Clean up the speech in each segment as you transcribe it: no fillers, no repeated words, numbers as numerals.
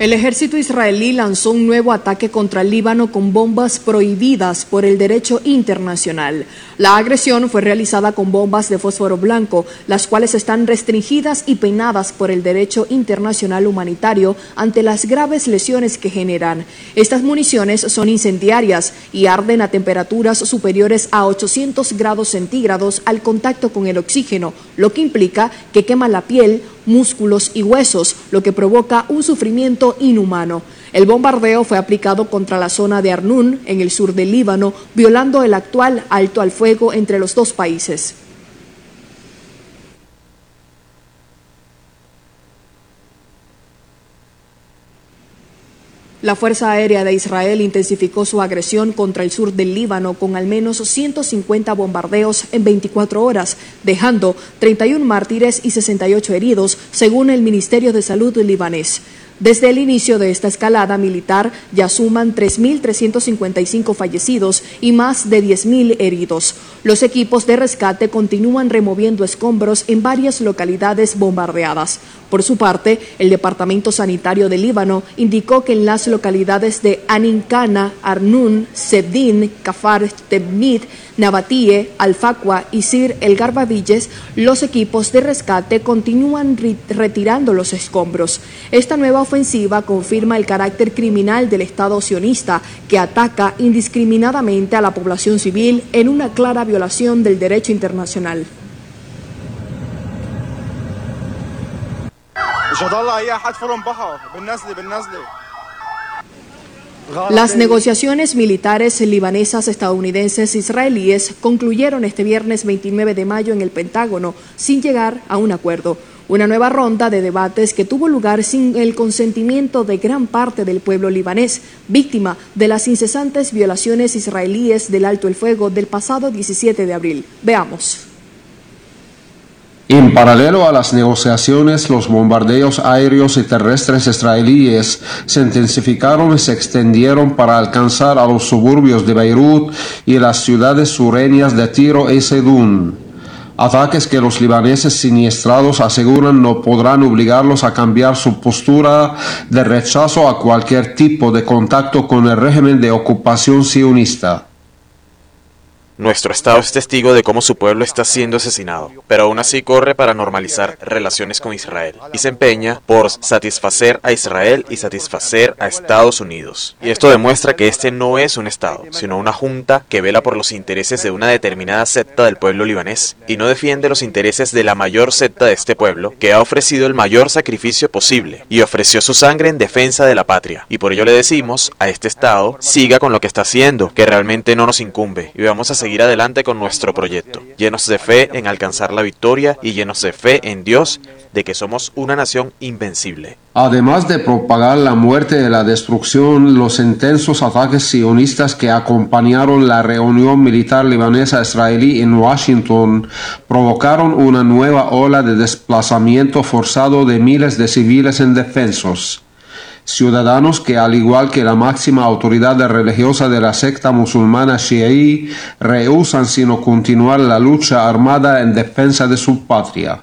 El ejército israelí lanzó un nuevo ataque contra el Líbano con bombas prohibidas por el derecho internacional. La agresión fue realizada con bombas de fósforo blanco, las cuales están restringidas y penadas por el derecho internacional humanitario ante las graves lesiones que generan. Estas municiones son incendiarias y arden a temperaturas superiores a 800 grados centígrados al contacto con el oxígeno, lo que implica que quema la piel, músculos y huesos, lo que provoca un sufrimiento inhumano. El bombardeo fue aplicado contra la zona de Arnún, en el sur del Líbano, violando el actual alto al fuego entre los dos países. La Fuerza Aérea de Israel intensificó su agresión contra el sur del Líbano con al menos 150 bombardeos en 24 horas, dejando 31 mártires y 68 heridos, según el Ministerio de Salud libanés. Desde el inicio de esta escalada militar ya suman 3.355 fallecidos y más de 10.000 heridos. Los equipos de rescate continúan removiendo escombros en varias localidades bombardeadas. Por su parte, el Departamento Sanitario del Líbano indicó que en las localidades de Ain Kana, Arnún, Sebdin, Kafar Tebnit, Nabatie, Al-Faqwa y Sir El Garbavilles, los equipos de rescate continúan retirando los escombros. Esta nueva ofensiva confirma el carácter criminal del Estado sionista, que ataca indiscriminadamente a la población civil en una clara violación del derecho internacional. Las negociaciones militares libanesas, estadounidenses, israelíes concluyeron este viernes 29 de mayo en el Pentágono sin llegar a un acuerdo. Una nueva ronda de debates que tuvo lugar sin el consentimiento de gran parte del pueblo libanés, víctima de las incesantes violaciones israelíes del alto el fuego del pasado 17 de abril. Veamos. En paralelo a las negociaciones, los bombardeos aéreos y terrestres israelíes se intensificaron y se extendieron para alcanzar a los suburbios de Beirut y las ciudades sureñas de Tiro y Sidón. Ataques que los libaneses siniestrados aseguran no podrán obligarlos a cambiar su postura de rechazo a cualquier tipo de contacto con el régimen de ocupación sionista. Nuestro Estado es testigo de cómo su pueblo está siendo asesinado, pero aún así corre para normalizar relaciones con Israel y se empeña por satisfacer a Israel y satisfacer a Estados Unidos. Y esto demuestra que este no es un Estado, sino una junta que vela por los intereses de una determinada secta del pueblo libanés y no defiende los intereses de la mayor secta de este pueblo, que ha ofrecido el mayor sacrificio posible y ofreció su sangre en defensa de la patria. Y por ello le decimos a este Estado, siga con lo que está haciendo, que realmente no nos incumbe, y vamos a seguir adelante con nuestro proyecto, llenos de fe en alcanzar la victoria y llenos de fe en Dios de que somos una nación invencible. Además de propagar la muerte y la destrucción, los intensos ataques sionistas que acompañaron la reunión militar libanesa-israelí en Washington provocaron una nueva ola de desplazamiento forzado de miles de civiles indefensos. Ciudadanos que, al igual que la máxima autoridad religiosa de la secta musulmana chií, rehúsan sino continuar la lucha armada en defensa de su patria.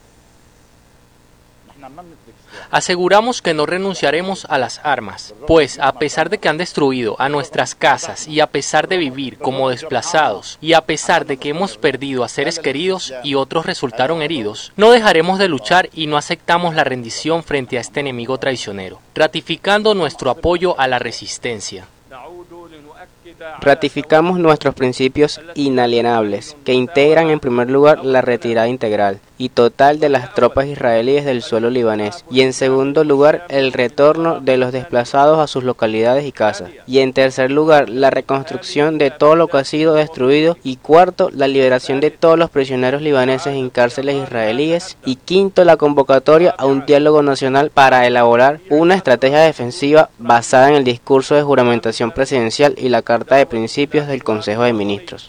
Aseguramos que no renunciaremos a las armas, pues a pesar de que han destruido a nuestras casas y a pesar de vivir como desplazados y a pesar de que hemos perdido a seres queridos y otros resultaron heridos, no dejaremos de luchar y no aceptamos la rendición frente a este enemigo traicionero, ratificando nuestro apoyo a la resistencia. Ratificamos nuestros principios inalienables, que integran en primer lugar la retirada integral y total de las tropas israelíes del suelo libanés, y en segundo lugar el retorno de los desplazados a sus localidades y casas, y en tercer lugar la reconstrucción de todo lo que ha sido destruido, y cuarto la liberación de todos los prisioneros libaneses en cárceles israelíes, y quinto la convocatoria a un diálogo nacional para elaborar una estrategia defensiva basada en el discurso de juramentación presidencial y la Carta de Principios del Consejo de Ministros.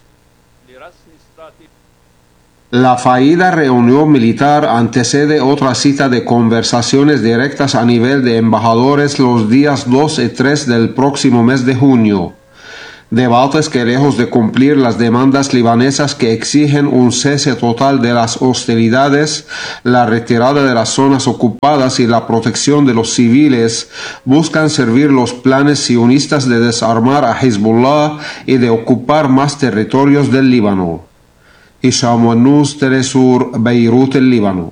La fallida reunión militar antecede otra cita de conversaciones directas a nivel de embajadores los días 2 y 3 del próximo mes de junio. Debates que, lejos de cumplir las demandas libanesas que exigen un cese total de las hostilidades, la retirada de las zonas ocupadas y la protección de los civiles, buscan servir los planes sionistas de desarmar a Hezbollah y de ocupar más territorios del Líbano. Hisham Wannous, Telesur, Beirut, el Líbano.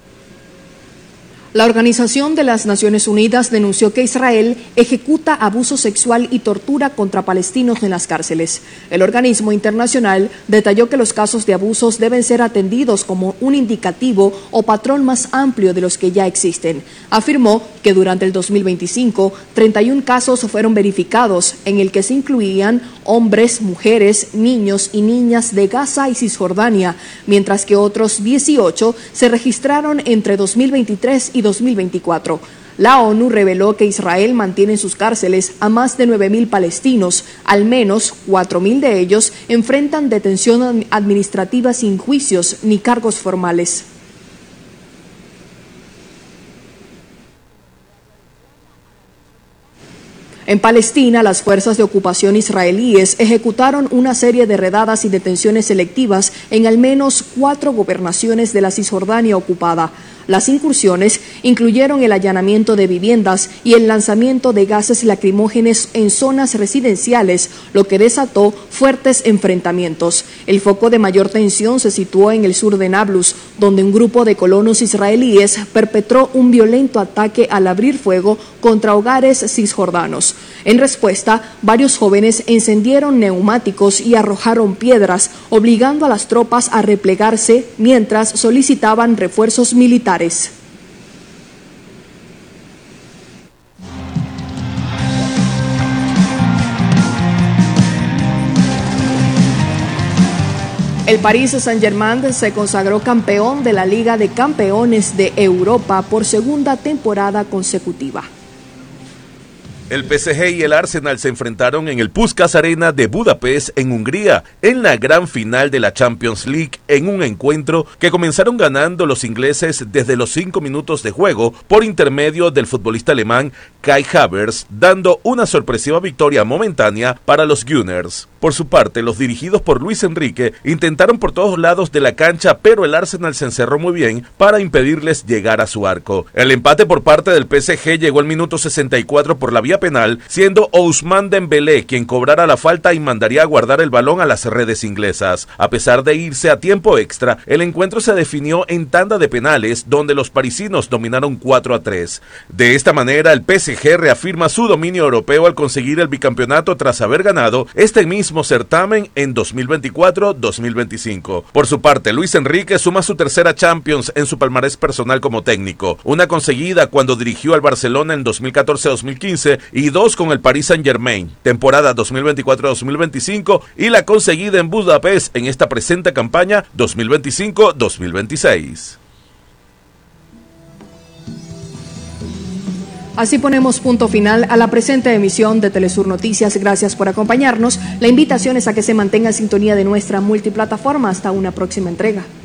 La Organización de las Naciones Unidas denunció que Israel ejecuta abuso sexual y tortura contra palestinos en las cárceles. El organismo internacional detalló que los casos de abusos deben ser atendidos como un indicativo o patrón más amplio de los que ya existen. Afirmó que durante el 2025, 31 casos fueron verificados, en el que se incluían hombres, mujeres, niños y niñas de Gaza y Cisjordania, mientras que otros 18 se registraron entre 2023 y 2024. La ONU reveló que Israel mantiene en sus cárceles a más de 9.000 palestinos. Al menos 4.000 de ellos enfrentan detención administrativa sin juicios ni cargos formales. En Palestina, las fuerzas de ocupación israelíes ejecutaron una serie de redadas y detenciones selectivas en al menos 4 gobernaciones de la Cisjordania ocupada. Las incursiones incluyeron el allanamiento de viviendas y el lanzamiento de gases lacrimógenos en zonas residenciales, lo que desató fuertes enfrentamientos. El foco de mayor tensión se situó en el sur de Nablus, donde un grupo de colonos israelíes perpetró un violento ataque al abrir fuego contra hogares cisjordanos. En respuesta, varios jóvenes encendieron neumáticos y arrojaron piedras, obligando a las tropas a replegarse mientras solicitaban refuerzos militares. El Paris Saint-Germain se consagró campeón de la Liga de Campeones de Europa por segunda temporada consecutiva. El PSG y el Arsenal se enfrentaron en el Puskás Arena de Budapest, en Hungría, en la gran final de la Champions League, en un encuentro que comenzaron ganando los ingleses desde los 5 minutos de juego por intermedio del futbolista alemán Kai Havertz, dando una sorpresiva victoria momentánea para los Gunners. Por su parte, los dirigidos por Luis Enrique intentaron por todos lados de la cancha, pero el Arsenal se encerró muy bien para impedirles llegar a su arco. El empate por parte del PSG llegó al minuto 64 por la vía penal, siendo Ousmane Dembélé quien cobrara la falta y mandaría a guardar el balón a las redes inglesas. A pesar de irse a tiempo extra, el encuentro se definió en tanda de penales, donde los parisinos dominaron 4-3. De esta manera, el PSG reafirma su dominio europeo al conseguir el bicampeonato tras haber ganado este mismo certamen en 2024-2025. Por su parte, Luis Enrique suma su tercera Champions en su palmarés personal como técnico, una conseguida cuando dirigió al Barcelona en 2014-2015 y 2 con el Paris Saint-Germain, temporada 2024-2025, y la conseguida en Budapest en esta presente campaña 2025-2026. Así ponemos punto final a la presente emisión de Telesur Noticias. Gracias por acompañarnos. La invitación es a que se mantenga en sintonía de nuestra multiplataforma. Hasta una próxima entrega.